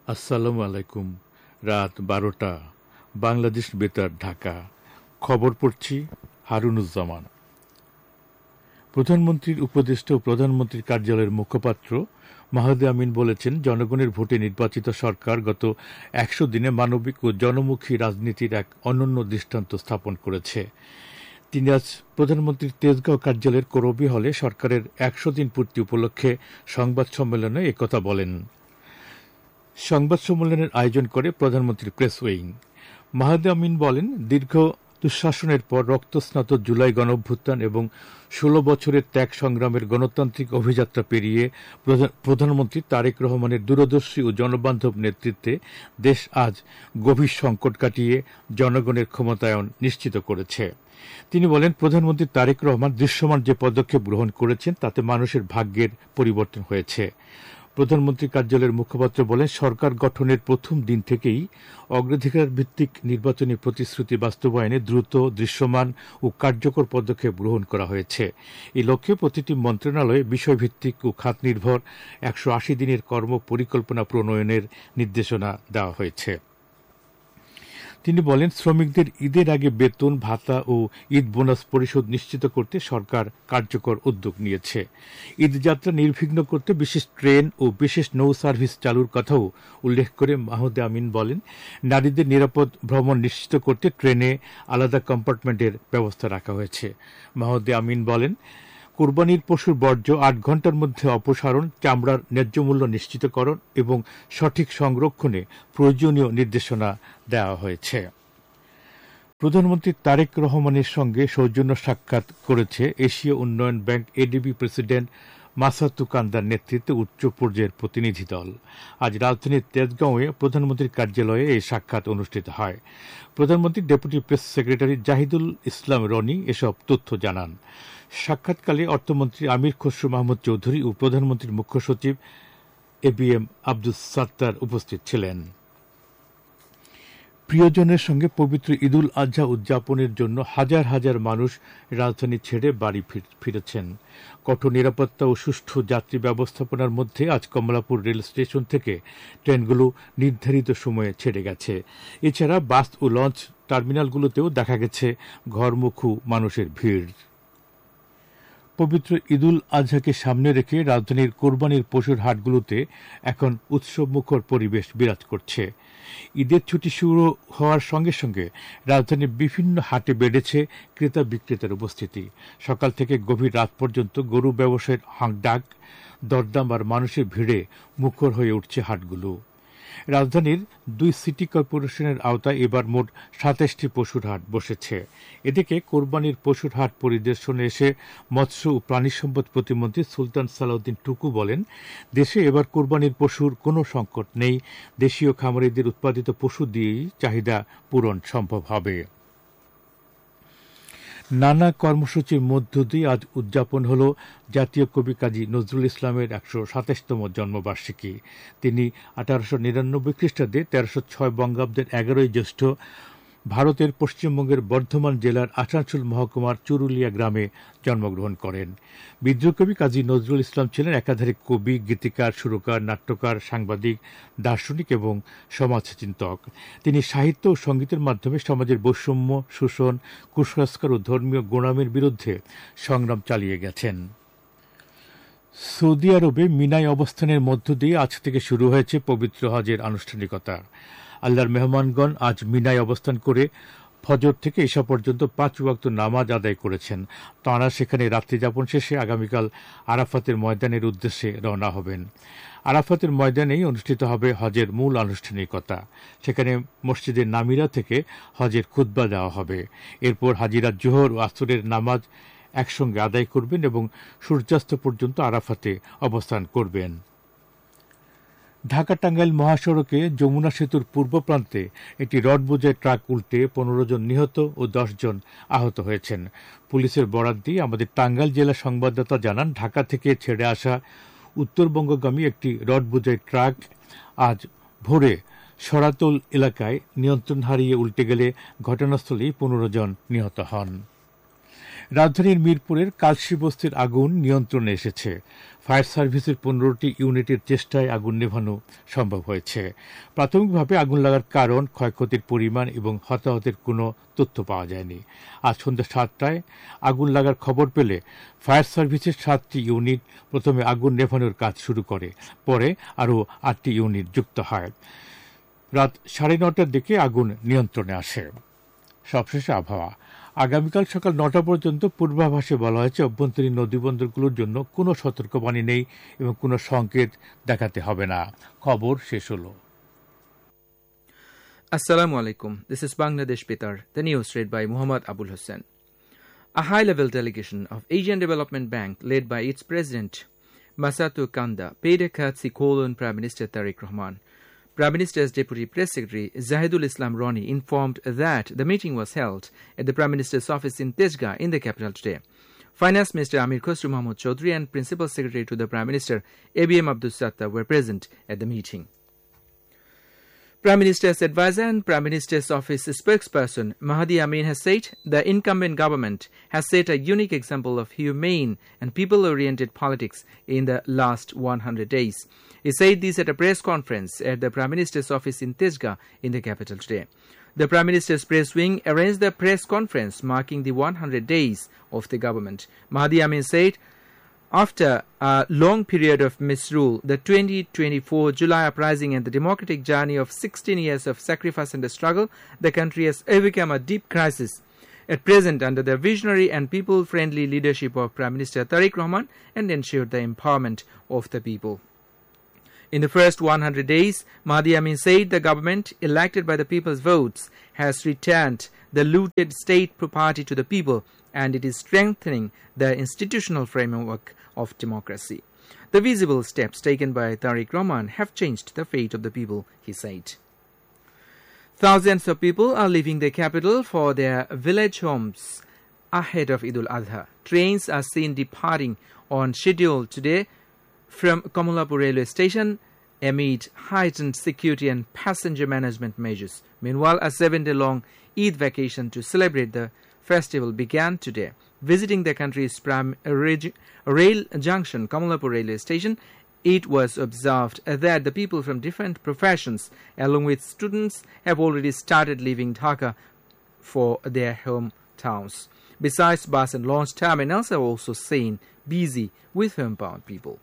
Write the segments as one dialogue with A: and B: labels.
A: আসসালামু আলাইকুম। রাত 12টা, বাংলাদেশ বেতার, ঢাকা। খবর পড়ছি হারুনুজ্জামান। প্রধানমন্ত্রীর উপদেষ্টা ও প্রধানমন্ত্রীর কার্যালয়ের মুখপাত্র মাহদি আমিন বলেছেন, জনগণের ভোটে নির্বাচিত সরকার গত 100 দিনে মানবিক ও জনমুখী রাজনীতির এক অনন্য দৃষ্টান্ত স্থাপন করেছে। তিনি আজ প্রধানমন্ত্রীর তেজগাঁও কার্যালয়ের করবি হলে সরকারের 100 দিন পূর্তি উপলক্ষে সংবাদ সম্মেলনে একথা বলেন। সংবাদ সম্মেলনের আয়োজন করে প্রধানমন্ত্রীর প্রেস উইং। মাহদি আমিন বলেন, দীর্ঘ দুঃশাসনের পর রক্তস্নাত জুলাই গণঅভ্যুত্থান এবং 16 বছরের ত্যাগ সংগ্রামের গণতান্ত্রিক অভিযাত্রা পেরিয়ে প্রধানমন্ত্রী তারেক রহমানের দূরদর্শী ও জনবান্ধব নেতৃত্বে দেশ আজ গভীর সংকট কাটিয়ে জনগণের ক্ষমতায়ন নিশ্চিত করেছে। তিনি বলেন, প্রধানমন্ত্রী তারেক রহমান দৃশ্যমান যে পদক্ষেপ গ্রহণ করেছেন তাতে মানুষের ভাগ্যের পরিবর্তন হয়েছে। প্রধানমন্ত্রী কার্যালয়ের মুখপাত্র বলেন, সরকার গঠনের প্রথম দিন থেকেই অগ্রাধিকার ভিত্তিক নির্বাচনী প্রতিশ্রুতি বাস্তবায়নে দ্রুত, দৃশ্যমান ও কার্যকর পদক্ষেপ গ্রহণ করা হয়েছে। এই লক্ষ্যে প্রতিটি মন্ত্রণালয়ে বিষয়ভিত্তিক ও খাতনির্ভর 180 দিনের কর্ম পরিকল্পনা প্রণয়নের নির্দেশনা দেওয়া হয়েছে। তিনি বলেন, শ্রমিকদের ঈদের আগে বেতন, ভাতা ও ঈদ বোনাস পরিশোধ নিশ্চিত করতে সরকার কার্যকর উদ্যোগ নিয়েছে। ঈদযাত্রা নির্বিঘ্ন করতে বিশেষ ট্রেন ও বিশেষ নৌ সার্ভিস চালুর কথাও উল্লেখ করে মাহদি আমিন বলেন, নারীদের নিরাপদ ভ্রমণ নিশ্চিত করতে ট্রেনে আলাদা কম্পার্টমেন্টের ব্যবস্থা রাখা হয়েছে। মাহদি আমিন বলেন, কোরবানির পশুর বর্জ্য 8 ঘণ্টার মধ্যে অপসারণ, চামড়ার ন্যায্য মূল্য নিশ্চিতকরণ এবং সঠিক সংরক্ষণে প্রয়োজনীয় নির্দেশনা দেওয়া হয়েছে। প্রধানমন্ত্রী তারেক রহমানের সঙ্গে সৌজন্য সাক্ষাৎ করেছে এশীয় উন্নয়ন ব্যাংক এডিবি প্রেসিডেন্ট মাসাতু কান্দার নেতৃত্বে উচ্চ পর্যায়ের প্রতিনিধি দল। আজ রাজধানীর তেজগাঁওয়ে প্রধানমন্ত্রীর কার্যালয়ে এই সাক্ষাৎ অনুষ্ঠিত হয়। প্রধানমন্ত্রীর ডেপুটি প্রেস সেক্রেটারি জাহিদুল ইসলাম রনি এসব তথ্য জানান। সাক্ষাৎকালে অর্থমন্ত্রী আমির খসরু মাহমুদ চৌধুরী ও প্রধানমন্ত্রীর মুখ্য সচিব এবিএম আব্দুস সাত্তার উপস্থিত ছিলেন। প্রিয়জনের সঙ্গে পবিত্র ঈদুল আজহা উদযাপনের জন্য হাজার হাজার মানুষ রাজধানী ছেড়ে বাড়ি ফিরেছেন। কঠোর নিরাপত্তা ও সুষ্ঠু যাত্রী ব্যবস্থাপনার মধ্যে আজ কমলাপুর রেল স্টেশন থেকে ট্রেনগুলো নির্ধারিত সময়ে ছেড়ে গেছে। এছাড়া বাস ও লঞ্চ টার্মিনালগুলোতেও দেখা গেছে ঘরমুখী মানুষের ভিড়। পবিত্র ঈদুল আজহাকে সামনে রেখে রাজধানীর কোরবানির পশুর হাটগুলোতে এখন উৎসবমুখর পরিবেশ বিরাজ করছে। ঈদের ছুটি শুরু হওয়ার সঙ্গে সঙ্গে রাজধানীর বিভিন্ন হাটে বেড়েছে ক্রেতা বিক্রেতার উপস্থিতি। সকাল থেকে গভীর রাত পর্যন্ত গরু ব্যবসায়ের হাঁকডাক, দরদাম আর মানুষের ভিড়ে মুখর হয়ে উঠছে হাটগুলো। রাজধানীর 2 সিটি কর্পোরেশনের আওতায় এবার মোট 27টি পশুর হাট বসেছে। এদিকে কোরবানির পশুর হাট পরিদর্শনে এসে মৎস্য ও প্রাণী সম্পদ প্রতিমন্ত্রী সুলতান সালাউদ্দিন টুকু বলেন, দেশে এবার কোরবানির পশুর কোনো সংকট নেই। দেশীয় খামারিদের উৎপাদিত পশু দিয়েই চাহিদা পূরণ সম্ভব হবে। নানা কর্মসূচির মধ্য দিয়ে আজ উদযাপন হল জাতীয় কবি কাজী নজরুল ইসলামের 127তম জন্মবার্ষিকী। তিনি 1899 খ্রিস্টাব্দে 1306 বঙ্গাব্দের 11ই জ্যৈষ্ঠ ভারতের পশ্চিমবঙ্গের বর্ধমান জেলার আসানসোল মহকুমার চুরুলিয়া গ্রামে জন্মগ্রহণ করেন। বিদ্রোহকবি কাজী নজরুল ইসলাম ছিলেন একাধারে কবি, গীতিকার, সুরকার, নাট্যকার, সাংবাদিক, দার্শনিক এবং সমাজচিন্তক। তিনি সাহিত্য ও সঙ্গীতের মাধ্যমে সমাজের বৈষম্য, শোষণ, কুসংস্কার ও ধর্মীয় গোঁড়ামির বিরুদ্ধে সংগ্রাম চালিয়ে গেছেন। সৌদি আরবে মিনায় অবস্থানের মধ্য দিয়ে আজ থেকে শুরু হয়েছে পবিত্র হজের আনুষ্ঠানিকতা। আল্লাহর মেহমানগণ আজ মিনায় অবস্থান করে ফজর থেকে ঈশা পর্যন্ত 5 ওয়াক্ত নামাজ আদায় করেছেন। তাঁরা সেখানে রাত্রিযাপন শেষে আগামীকাল আরাফাতের ময়দানের উদ্দেশ্যে রওনা হবেন। আরাফাতের ময়দানেই অনুষ্ঠিত হবে হজের মূল আনুষ্ঠানিকতা। সেখানে মসজিদের নামিরা থেকে হজের খুতবা দেওয়া হবে। এরপর হাজিরা জোহর ও আসরের নামাজ একসঙ্গে আদায় করবেন এবং সূর্যাস্ত পর্যন্ত আরাফাতে অবস্থান করবেন। ঢাকা টাঙ্গাইল মহাসড়কে যমুনা সেতুর পূর্ব প্রান্তে একটি রড বোঝাই ট্রাক উল্টে 15 জন নিহত ও 10 জন আহত হয়েছেন। পুলিশের বরাত দিয়ে আমাদের টাঙ্গাইল জেলা সংবাদদাতা জানান, ঢাকা থেকে ছেড়ে আসা উত্তরবঙ্গগামী একটি রড বোঝাই ট্রাক আজ ভোরে সরাতল এলাকায় নিয়ন্ত্রণ হারিয়ে উল্টে গেলে ঘটনাস্থলেই 15 জন নিহত হন। রাজধানীর মিরপুরের কালশি বস্তির আগুন নিয়ন্ত্রণে এসেছে। ফায়ার সার্ভিসের 15টি ইউনিটের চেষ্টায় আগুন নেভানো সম্ভব হয়েছে। প্রাথমিকভাবে আগুন লাগার কারণ, ক্ষয়ক্ষতির পরিমাণ এবং হতাহতের কোনো তথ্য পাওয়া যায়নি। আজ সন্ধ্যা 7টায় আগুন লাগার খবর পেলে ফায়ার সার্ভিসের 7টি ইউনিট প্রথমে আগুন নেভানোর কাজ শুরু করে, পরে আরও 8টি ইউনিট যুক্ত হয়। রাত 9:30টার দিকে আগুন নিয়ন্ত্রণে আসে। সবশেষে আবহাওয়া। আগামীকাল সকাল 9টা পর্যন্ত পূর্বাভাসে বলা হয়েছে অভ্যন্তরীণ নদীবন্দরগুলোর জন্য কোনো সতর্কবাণী নেই এবং কোনো সংকেত দেখাতে হবে না। খবর শেষ হলো।
B: Assalamu alaikum. This is Bangladesh Betar, the news read by Muhammad Abul Hussain. A high-level delegation of Asian Development Bank, led by its president, Masato Kanda, paid a courtesy call on Prime Minister Tariq Rahman. Prime Minister's Deputy Press Secretary Zahidul Islam Rani informed that the meeting was held at the Prime Minister's office in Tezgah in the capital today. Finance Minister Amir Khosru Mahmood Chaudhry and Principal Secretary to the Prime Minister ABM Abdul Sattar were present at the meeting. Prime Minister's advisor and Prime Minister's office spokesperson Mahdi Amin has said the incumbent government has set a unique example of humane and people-oriented politics in the last 100 days. He said this at a press conference at the Prime Minister's office in Tezgah in the capital today. The Prime Minister's press wing arranged the press conference marking the 100 days of the government. Mahdi Amin said, after a long period of misrule, the 2024 July uprising and the democratic journey of 16 years of sacrifice and struggle, the country has overcome a deep crisis. At present, under the visionary and people-friendly leadership of Prime Minister Tariq Rahman, and ensured the empowerment of the people. In the first 100 days, Mahdi Amin said the government, elected by the people's votes, has returned the looted state property to the people, and it is strengthening the institutional framework of democracy. The visible steps taken by Tariq Rahman have changed the fate of the people, he said. Thousands of people are leaving the capital for their village homes ahead of Eid al-Adha. Trains are seen departing on schedule today from Kamalapur railway station amid heightened security and passenger management measures. Meanwhile, a 7-day-long Eid vacation to celebrate the festival began today. Visiting the country's prime rail junction, Kamalapur railway station, it was observed that the people from different professions, along with students, have already started leaving Dhaka for their hometowns. Besides, bus and launch terminals are also seen busy with homebound people.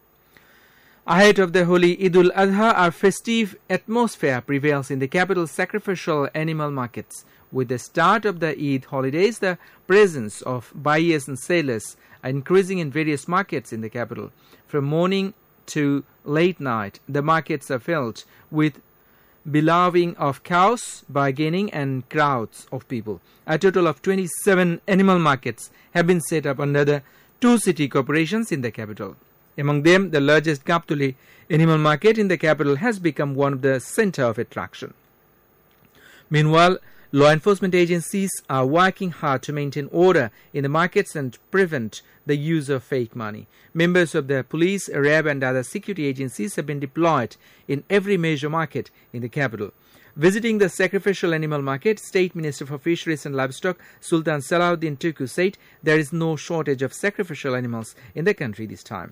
B: Ahead of the holy Eid al-Adha, a festive atmosphere prevails in the capital's sacrificial animal markets. With the start of the Eid holidays, the presence of buyers and sellers are increasing in various markets in the capital. From morning to late night, the markets are filled with bellowing of cows, bargaining, and crowds of people. A total of 27 animal markets have been set up under the 2 city corporations in the capital. Among them, the largest Gaptuli animal market in the capital has become one of the center of attraction. Meanwhile, law enforcement agencies are working hard to maintain order in the markets and prevent the use of fake money. Members of the police, RAB and other security agencies have been deployed in every major market in the capital. Visiting the sacrificial animal market, State Minister for Fisheries and Livestock Sultan Salahuddin Tuku said there is no shortage of sacrificial animals in the country this time.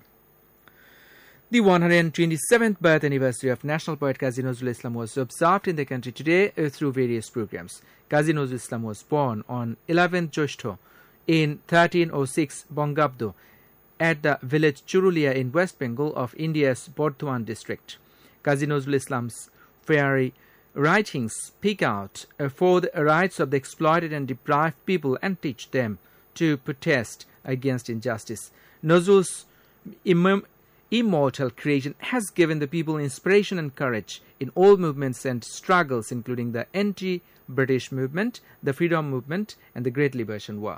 B: The 127th birth anniversary of national poet Qazi Nazrul Islam was observed in the country today through various programs. Qazi Nazrul Islam was born on 11th Joshtho in 1306 Bangabdo at the village Churulia in West Bengal of India's Burdwan district. Qazi Nazrul Islam's fiery writings speak out for the rights of the exploited and deprived people and teach them to protest against injustice. Nazrul's immortal creation has given the people inspiration and courage in all movements and struggles, including the anti-British movement, the freedom movement, and the Great Liberation War.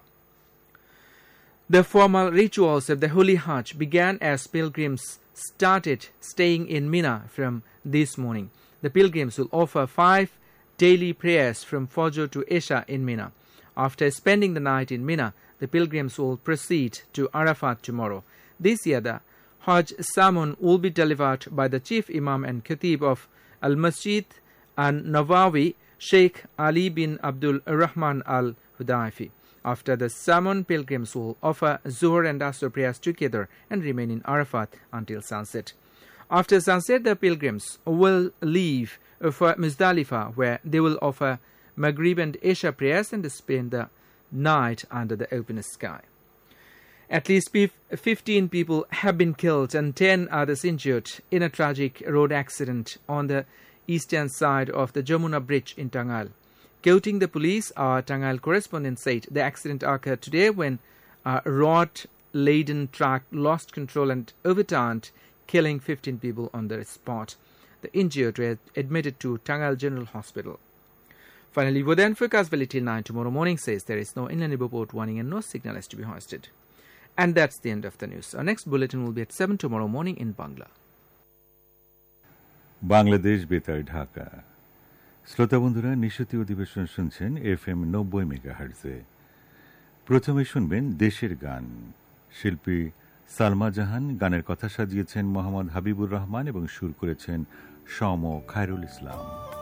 B: The formal rituals of the Holy Hajj began as pilgrims started staying in Mina from this morning. The pilgrims will offer 5 daily prayers from Fajr to Isha in Mina. After spending the night in Mina, the pilgrims will proceed to Arafat tomorrow. This year, the Hajj sermon will be delivered by the Chief Imam and Khatib of Al-Masjid and Nawawi, Sheikh Ali bin Abdul Rahman Al-Hudaifi. After the sermon, pilgrims will offer Zuhr and Asr prayers together and remain in Arafat until sunset. After sunset, the pilgrims will leave for Muzdalifah, where they will offer Maghrib and Isha prayers and spend the night under the open sky. At least 15 people have been killed and 10 others injured in a tragic road accident on the eastern side of the Jamuna Bridge in Tangal. Quoting the police, our Tangal correspondent said the accident occurred today when a rod-laden truck lost control and overturned, killing 15 people on the spot. The injured were admitted to Tangal General Hospital. Finally, Vodan forecast valid till 9 tomorrow morning says there is no inland report warning and no signal is to be hoisted. And that's the end of the news. Our next bulletin will be at 7 tomorrow morning in Bangla.
C: Bangladesh বেতার ঢাকা। শ্রোতা বন্ধুরা, নিশতি অধিবেশন শুনছেন FM 90 মেগাহার্টজে। প্রথমে শুনবেন দেশের গান। শিল্পী সালমা জাহান, গানের কথা সাজিয়েছেন মোহাম্মদ হাবিবুর রহমান এবং সুর করেছেন সম খায়রুল ইসলাম।